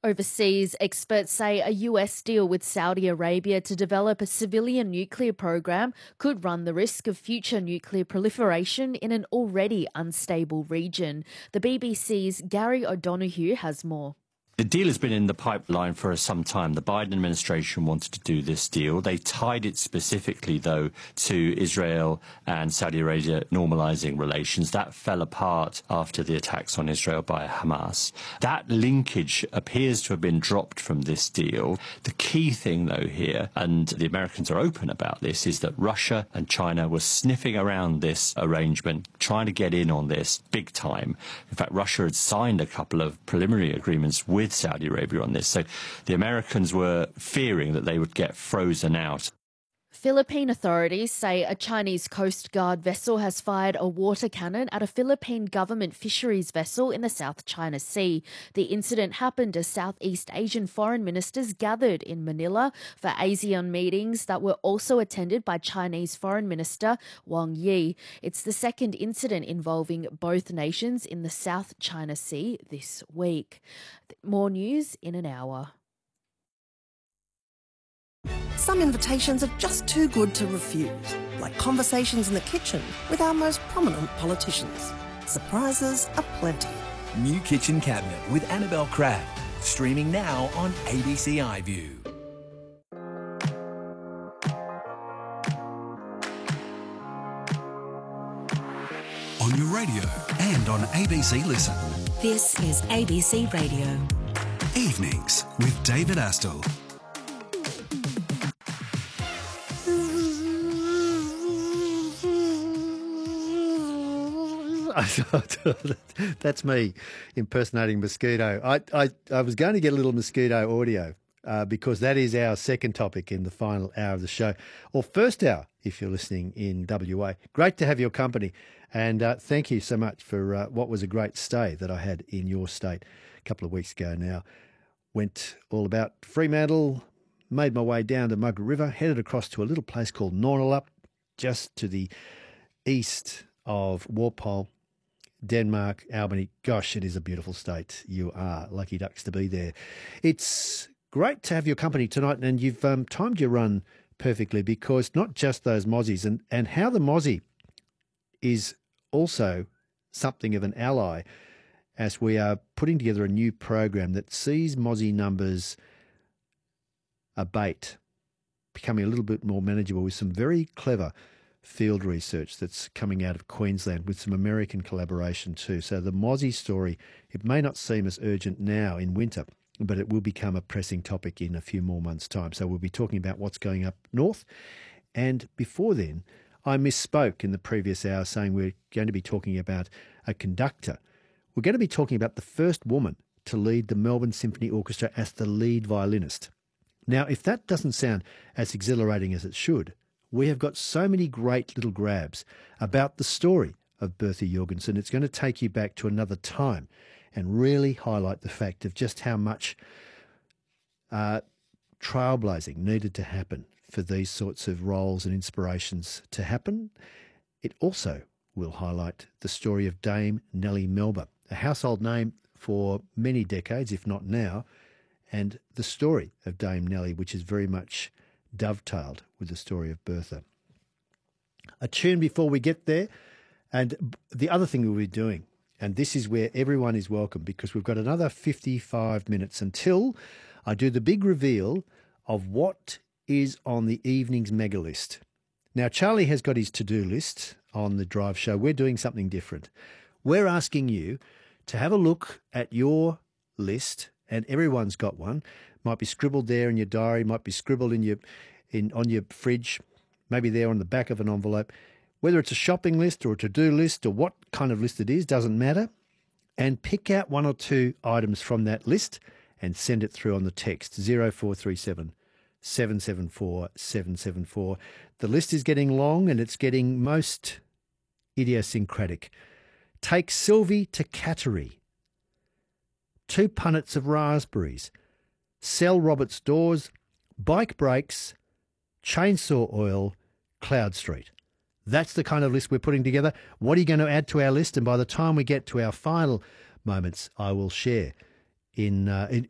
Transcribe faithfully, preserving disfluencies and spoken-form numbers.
Overseas, experts say a U S deal with Saudi Arabia to develop a civilian nuclear program could run the risk of future nuclear proliferation in an already unstable region. The B B C's Gary O'Donoghue has more. The deal has been in the pipeline for some time. The Biden administration wanted to do this deal. They tied it specifically, though, to Israel and Saudi Arabia normalizing relations. That fell apart after the attacks on Israel by Hamas. That linkage appears to have been dropped from this deal. The key thing, though, here, and the Americans are open about this, is that Russia and China were sniffing around this arrangement, trying to get in on this big time. In fact, Russia had signed a couple of preliminary agreements with with Saudi Arabia on this. So the Americans were fearing that they would get frozen out. Philippine authorities say a Chinese Coast Guard vessel has fired a water cannon at a Philippine government fisheries vessel in the South China Sea. The incident happened as Southeast Asian foreign ministers gathered in Manila for ASEAN meetings that were also attended by Chinese Foreign Minister Wang Yi. It's the second incident involving both nations in the South China Sea this week. More news in an hour. Some invitations are just too good to refuse, like conversations in the kitchen with our most prominent politicians. Surprises aplenty. New Kitchen Cabinet with Annabelle Crabb, streaming now on A B C iView. On your radio and on A B C Listen. This is A B C Radio. Evenings with David Astle. That's me impersonating Mosquito. I, I, I was going to get a little Mosquito audio uh, because that is our second topic in the final hour of the show, or first hour if you're listening in W A. Great to have your company, and uh, thank you so much for uh, what was a great stay that I had in your state a couple of weeks ago now. Went all about Fremantle, made my way down to Margaret River, headed across to a little place called Nornalup, just to the east of Walpole, Denmark, Albany. Gosh, it is a beautiful state. You are lucky ducks to be there. It's great to have your company tonight, and you've um, timed your run perfectly, because not just those mozzies, and, and how the mozzie is also something of an ally as we are putting together a new program that sees mozzie numbers abate, becoming a little bit more manageable with some very clever field research that's coming out of Queensland with some American collaboration too. So the mozzie story, it may not seem as urgent now in winter, but it will become a pressing topic in a few more months' time. So we'll be talking about what's going up north. And before then, I misspoke in the previous hour saying we're going to be talking about a conductor. We're going to be talking about the first woman to lead the Melbourne Symphony Orchestra as the lead violinist. Now, if that doesn't sound as exhilarating as it should, we have got so many great little grabs about the story of Bertha Jorgensen. It's going to take you back to another time and really highlight the fact of just how much uh, trailblazing needed to happen for these sorts of roles and inspirations to happen. It also will highlight the story of Dame Nellie Melba, a household name for many decades, if not now, and the story of Dame Nellie, which is very much dovetailed with the story of Bertha. A tune before we get there, and the other thing we'll be doing, and this is where everyone is welcome, because we've got another fifty-five minutes until I do the big reveal of what is on the evening's mega list. Now, Charlie has got his to-do list on the Drive Show. We're doing something different. We're asking you to have a look at your list, and everyone's got one. Might be scribbled there in your diary, might be scribbled in your in on your fridge, maybe there on the back of an envelope. Whether it's a shopping list or a to-do list or what kind of list it is, doesn't matter. And pick out one or two items from that list and send it through on the text zero four three seven, seven seven four, seven seven four. The list is getting long and it's getting most idiosyncratic. Take Sylvie to Cattery. Two punnets of raspberries. Sell Robert's doors. Bike brakes. Chainsaw oil. Cloud Street. That's the kind of list we're putting together. What are you going to add to our list? And by the time we get to our final moments, I will share in, uh, in